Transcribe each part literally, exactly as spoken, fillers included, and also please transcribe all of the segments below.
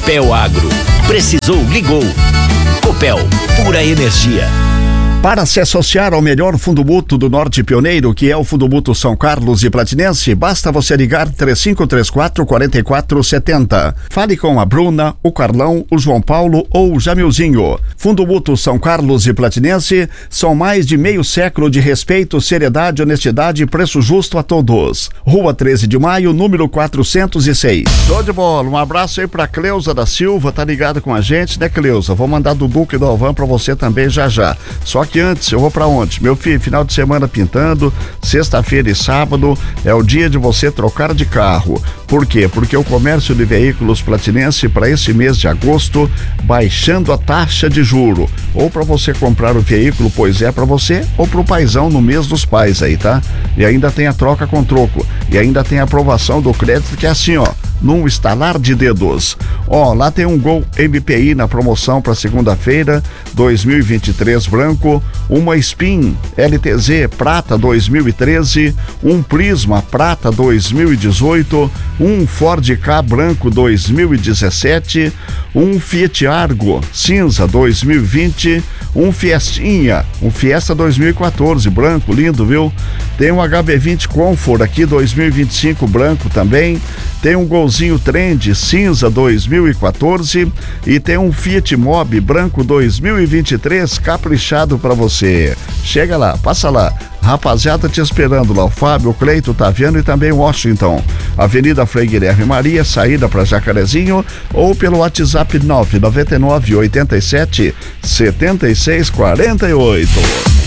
Copel Agro. Precisou, ligou. Copel, pura energia. Para se associar ao melhor fundo mútuo do Norte Pioneiro, que é o Fundo Mútuo São Carlos e Platinense, basta você ligar três cinco três quatro, quatro quatro sete zero. Fale com a Bruna, o Carlão, o João Paulo ou o Jamilzinho. Fundo Mútuo São Carlos e Platinense são mais de meio século de respeito, seriedade, honestidade e preço justo a todos. Rua treze de maio, número quatrocentos e seis. Show de bola, um abraço aí pra Cleusa da Silva, tá ligado com a gente, né, Cleusa? Vou mandar do Duque do Alvan pra você também já já. Só que antes, eu vou pra onde? Meu filho, final de semana pintando, sexta-feira e sábado é o dia de você trocar de carro. Por quê? Porque o comércio de veículos Platinense para esse mês de agosto, baixando a taxa de juro. Ou para você comprar o veículo, pois é para você, ou pro paizão no mês dos pais aí, tá? E ainda tem a troca com troco. E ainda tem a aprovação do crédito, que é assim, ó, num estalar de dedos. Ó, lá tem um Gol M P I na promoção para segunda-feira, dois mil e vinte e três branco, uma Spin L T Z prata dois mil e treze, um Prisma prata dois mil e dezoito, um Ford Ka branco dois mil e dezessete, um Fiat Argo cinza dois mil e vinte, um Fiestinha, um Fiesta dois mil e quatorze branco, lindo, viu? Tem um H B vinte Comfort aqui dois mil e vinte e cinco branco também. Tem um Golzinho Trend cinza dois mil e quatorze e tem um Fiat Mobi branco dois mil e vinte e três caprichado para você. Chega lá, passa lá. Rapaziada te esperando lá, o Fábio, o Cleito, o Taviano e também o Washington. Avenida Frei Guilherme Maria, saída para Jacarezinho, ou pelo WhatsApp nove nove nove, oito sete, sete seis quatro oito.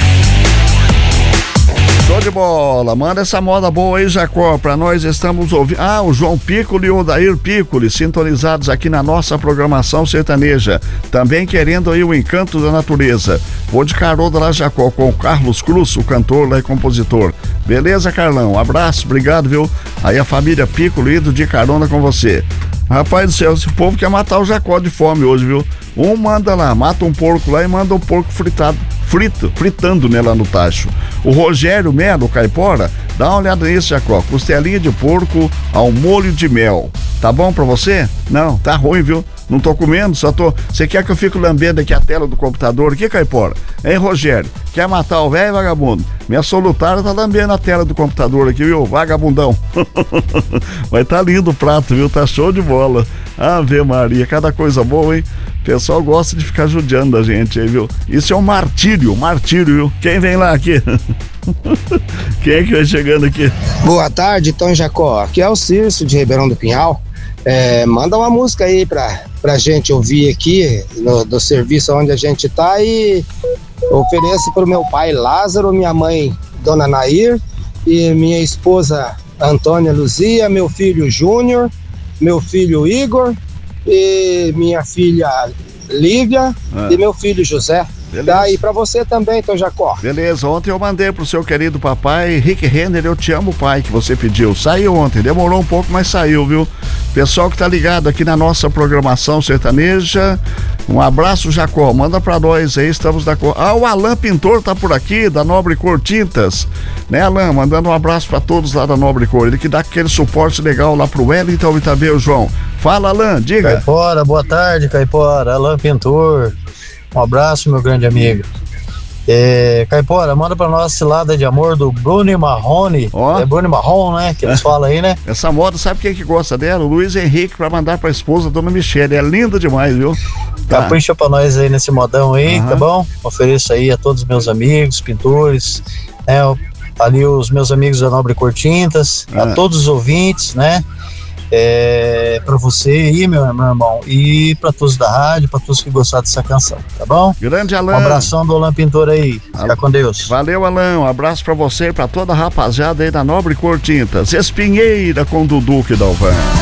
Show de bola, manda essa moda boa aí, Jacó, pra nós estamos ouvindo. Ah, o João Piccoli e o Odair Piccoli, sintonizados aqui na nossa programação sertaneja, também querendo aí o encanto da natureza. Vou de carona lá, Jacó, com o Carlos Cruz, o cantor lá e compositor. Beleza, Carlão? Um abraço, obrigado, viu? Aí a família Piccoli indo de carona com você. Rapaz do céu, esse povo quer matar o Jacó de fome hoje, viu? Um manda lá, mata um porco lá e manda um porco fritado, frito, fritando, né, lá no tacho. O Rogério Melo Caipora, dá uma olhada nisso, Jacó. Costelinha de porco ao molho de mel. Tá bom pra você? Não, tá ruim, viu? Não tô comendo, só tô... Você quer que eu fique lambendo aqui a tela do computador aqui, Caipora? Hein, Rogério? Quer matar o velho, vagabundo? Minha solitária tá lambendo a tela do computador aqui, viu? Vagabundão. Mas tá lindo o prato, viu? Tá show de bola. Ave Maria, cada coisa boa, hein? O pessoal gosta de ficar judiando a gente aí, viu? Isso é um martírio, martírio, viu? Quem vem lá aqui? Quem é que vai chegando aqui? Boa tarde, Tom Jacó. Aqui é o Círcio de Ribeirão do Pinhal. É, manda uma música aí pra, pra gente ouvir aqui no, do serviço onde a gente tá e ofereço pro meu pai Lázaro, minha mãe Dona Nair e minha esposa Antônia Luzia, meu filho Júnior, meu filho Igor e minha filha Lívia ah. e meu filho José. Beleza. Tá, e pra você também, Tom Jacó. Beleza, ontem eu mandei pro seu querido papai Rick Renner, eu te amo, pai, que você pediu. Saiu ontem, demorou um pouco, mas saiu, viu? Pessoal que tá ligado aqui na nossa programação sertaneja, um abraço, Jacó, manda pra nós aí, estamos da cor. Ah, o Alan Pintor tá por aqui, da Nobre Cor Tintas, né, Alan? Mandando um abraço pra todos lá da Nobre Cor, ele que dá aquele suporte legal lá pro Wellington e também o João. Fala, Alan, diga. Caipora, boa tarde, Caipora, Alan Pintor. Um abraço, meu grande amigo. É, Caipora, manda pra nós Cilada de Amor do Bruno e Marrone. Oh. É Bruno e Marron, né? Que eles é. falam aí, né? Essa moda, sabe quem é que gosta dela? O Luiz Henrique, pra mandar pra esposa, Dona Michele. É linda demais, viu? Tá. Capricha pra nós aí nesse modão aí, uhum. Tá bom? Ofereço aí a todos os meus amigos, pintores, né? Ali os meus amigos da Nobre Cor Tintas, uhum. A todos os ouvintes, né? É, pra você aí, meu, meu irmão, e pra todos da rádio, pra todos que gostaram dessa canção, tá bom? Grande Alan. Um abração do Alan Pintor aí, fica com Deus. Valeu, Alan, um abraço pra você e pra toda a rapaziada aí da Nobre Cor Tintas. Espinheira com Dudu que Dalvan.